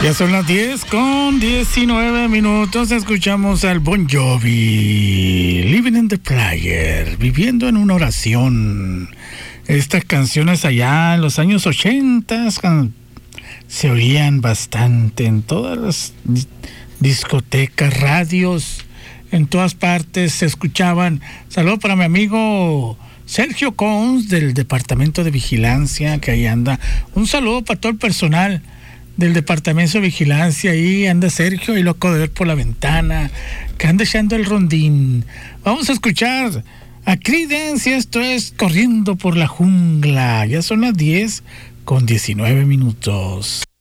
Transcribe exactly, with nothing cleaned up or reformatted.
Ya son las diez con diecinueve minutos. Escuchamos al Bon Jovi, Living in the Prayer, viviendo en una oración. Estas canciones allá en los años ochenta se oían bastante en todas las discotecas, radios, en todas partes se escuchaban. Saludos para mi amigo Sergio Cons del Departamento de Vigilancia, que ahí anda. Un saludo para todo el personal del Departamento de Vigilancia. Ahí anda Sergio, y loco de ver por la ventana, que anda echando el rondín. Vamos a escuchar a Creedence y esto es Corriendo por la Jungla. Ya son las diez con diecinueve minutos.